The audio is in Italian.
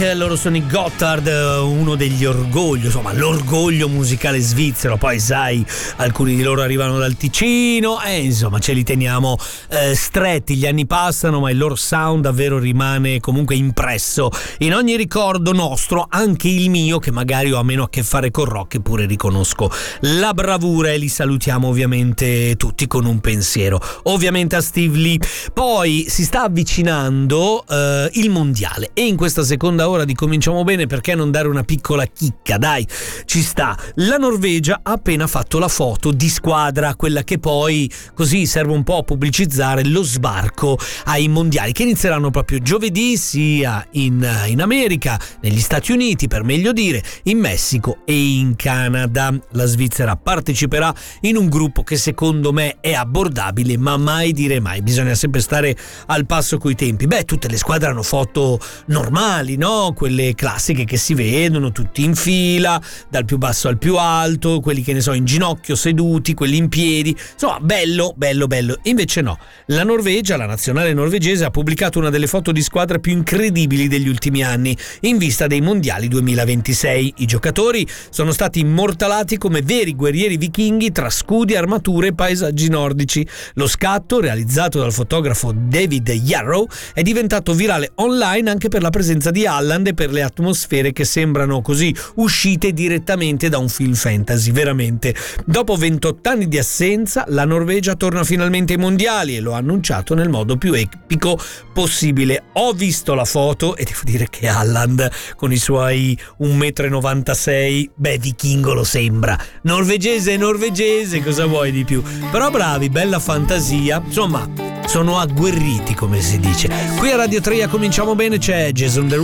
Loro sono i Gotthard, uno degli orgogli, insomma l'orgoglio musicale svizzero. Poi sai, alcuni di loro arrivano dal Ticino e insomma ce li teniamo stretti. Gli anni passano ma il loro sound davvero rimane comunque impresso in ogni ricordo nostro, anche il mio, che magari ho a meno a che fare con rock, eppure riconosco la bravura e li salutiamo ovviamente tutti con un pensiero ovviamente a Steve Lee. Poi si sta avvicinando il mondiale e in questa seconda ora di Cominciamo Bene, perché non dare una piccola chicca? Dai, ci sta. La Norvegia ha appena fatto la foto di squadra, quella che poi così serve un po' a pubblicizzare lo sbarco ai mondiali, che inizieranno proprio giovedì sia in America, negli Stati Uniti per meglio dire, in Messico e in Canada. La Svizzera parteciperà in un gruppo che secondo me è abbordabile, ma mai dire mai, bisogna sempre stare al passo coi tempi. Beh, tutte le squadre hanno foto normali, no? Quelle classiche che si vedono tutti in fila, dal più basso al più alto, quelli che ne so in ginocchio seduti, quelli in piedi, insomma bello. Invece no, la Norvegia, la nazionale norvegese, ha pubblicato una delle foto di squadra più incredibili degli ultimi anni in vista dei mondiali 2026. I giocatori sono stati immortalati come veri guerrieri vichinghi tra scudi, armature e paesaggi nordici. Lo scatto, realizzato dal fotografo David Yarrow, è diventato virale online anche per la presenza di Haaland e per le atmosfere che sembrano così uscite direttamente da un film fantasy. Veramente, dopo 28 anni di assenza, la Norvegia torna finalmente ai mondiali e lo ha annunciato nel modo più epico possibile. Ho visto la foto e devo dire che Haaland, con i suoi 1,96 m, beh, vichingo lo sembra. Norvegese, cosa vuoi di più? Però bravi, bella fantasia, insomma sono agguerriti, come si dice. Qui a Radio 3 Cominciamo Bene c'è Jason Derulo